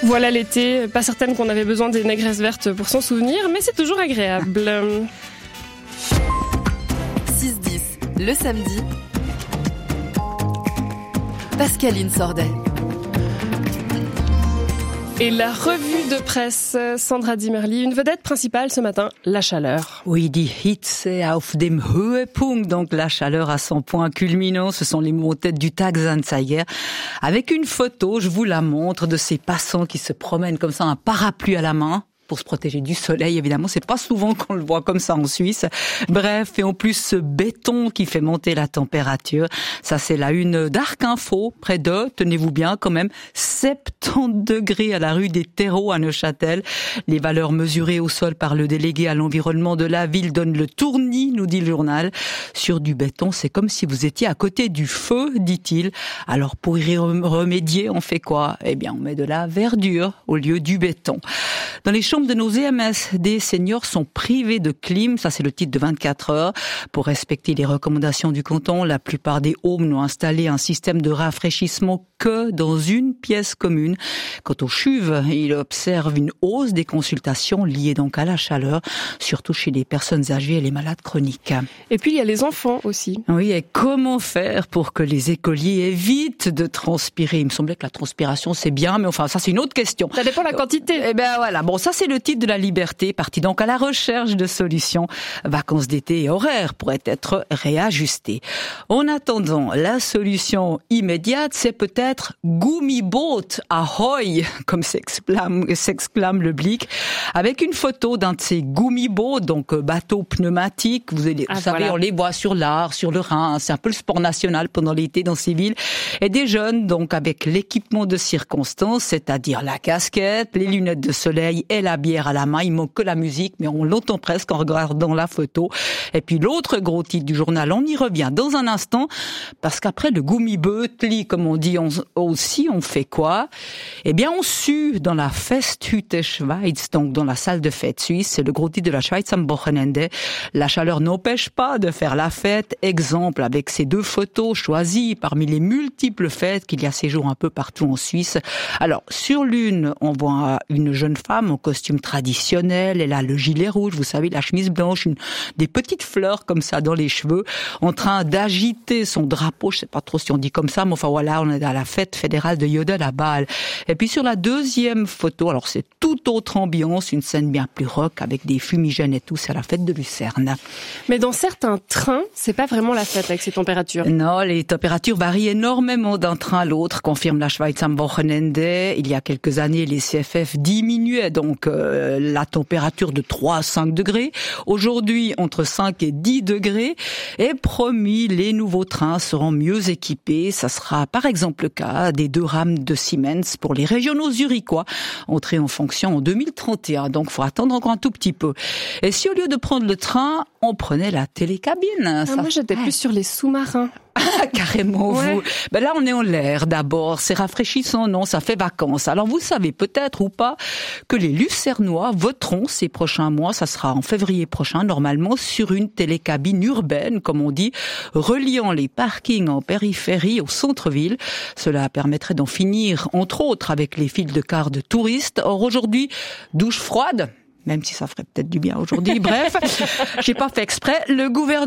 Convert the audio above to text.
Voilà l'été, pas certaine qu'on avait besoin des négresses vertes pour s'en souvenir, mais c'est toujours agréable. 6-10, le samedi, Pascaline Sordet. Et la revue de presse, Sandra Dimerli, une vedette principale ce matin, la chaleur. Oui, die Hitze auf dem Höhepunkt, donc la chaleur à son point culminant, ce sont les mots en tête du Tagesanzeiger, avec une photo, je vous la montre, de ces passants qui se promènent comme ça, un parapluie à la main, pour se protéger du soleil, évidemment. C'est pas souvent qu'on le voit comme ça en Suisse. Bref, et en plus, ce béton qui fait monter la température. Ça, c'est la une d'Arc Info, près de, tenez-vous bien, quand même, 70 degrés à la rue des Terreaux à Neuchâtel. Les valeurs mesurées au sol par le délégué à l'environnement de la ville donnent le tournis, nous dit le journal. Sur du béton, c'est comme si vous étiez à côté du feu, dit-il. Alors, pour y remédier, on fait quoi? Eh bien, on met de la verdure au lieu du béton. Dans les chambres de nos EMS, des seniors sont privés de clim, ça c'est le titre de 24 heures. Pour respecter les recommandations du canton, la plupart des homes n'ont installé un système de rafraîchissement que dans une pièce commune. Quant aux CHUV, ils observent une hausse des consultations liées donc à la chaleur, surtout chez les personnes âgées et les malades chroniques. Et puis il y a les enfants aussi. Oui, et comment faire pour que les écoliers évitent de transpirer? Il me semblait que la transpiration c'est bien, mais enfin ça c'est une autre question. Ça dépend de la quantité. Eh ben voilà, bon ça c'est le titre de la Liberté, parti donc à la recherche de solutions. Vacances d'été et horaires pourraient être réajustés. En attendant, la solution immédiate, c'est peut-être Gummiboot Ahoy, comme s'exclame le Blick, avec une photo d'un de ces Gummiboot, donc bateaux pneumatiques. Vous savez, voilà. On les voit sur l'Ar, sur le Rhin. C'est un peu le sport national pendant l'été dans ces villes. Et des jeunes, donc avec l'équipement de circonstance, c'est-à-dire la casquette, les lunettes de soleil et la bière à la main. Il manque que la musique, mais on l'entend presque en regardant la photo. Et puis l'autre gros titre du journal, on y revient dans un instant, parce qu'après le Gummibötli, comme on dit aussi, on fait quoi? Eh bien, on sue dans la Festhütte Schweiz, donc dans la salle de fête suisse. C'est le gros titre de la Schweiz am Wochenende. La chaleur n'empêche pas de faire la fête. Exemple avec ces deux photos choisies parmi les multiples fêtes qu'il y a ces jours un peu partout en Suisse. Alors, sur l'une, on voit une jeune femme en costume traditionnel, elle a le gilet rouge, vous savez, la chemise blanche, des petites fleurs comme ça dans les cheveux, en train d'agiter son drapeau, je sais pas trop si on dit comme ça, mais enfin voilà, on est à la fête fédérale de Yodel à Bâle. Et puis sur la deuxième photo, alors c'est toute autre ambiance, une scène bien plus rock avec des fumigènes et tout, c'est à la fête de Lucerne. Mais dans certains trains, c'est pas vraiment la fête avec ces températures. Non, les températures varient énormément d'un train à l'autre, confirme la Schweiz am Wochenende. Il y a quelques années, les CFF diminuaient donc la température de 3 à 5 degrés. Aujourd'hui, entre 5 et 10 degrés. Et promis, les nouveaux trains seront mieux équipés. Ça sera par exemple le cas des 2 rames de Siemens pour les régionaux zurichois, entrés en fonction en 2031. Donc, il faut attendre encore un tout petit peu. Et si au lieu de prendre le train, on prenait la télécabine? Moi, j'étais plus sur les sous-marins. Ah, carrément, ouais. Vous. Ben là, on est en l'air d'abord. C'est rafraîchissant, non? Ça fait vacances. Alors, vous savez peut-être ou pas que les Lucernois voteront ces prochains mois, ça sera en février prochain, normalement, sur une télécabine urbaine, comme on dit, reliant les parkings en périphérie au centre-ville. Cela permettrait d'en finir, entre autres, avec les files de cars de touristes. Or, aujourd'hui, douche froide, même si ça ferait peut-être du bien aujourd'hui. Bref, j'ai pas fait exprès. Le gouvernement